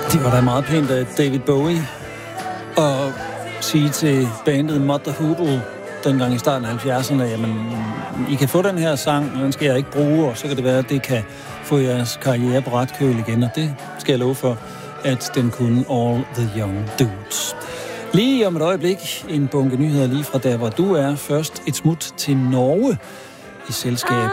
Det var da meget pænt af David Bowie at sige til bandet Mother Hoodle dengang i starten af 70'erne, jamen, I kan få den her sang, den skal jeg ikke bruge, og så kan det være, at det kan få jeres karriere på ret køl igen, og det skal jeg love for, at den kunne All the Young Dudes. Lige om et øjeblik, en bunke nyheder lige fra der, hvor du er. Først et smut til Norge i selskab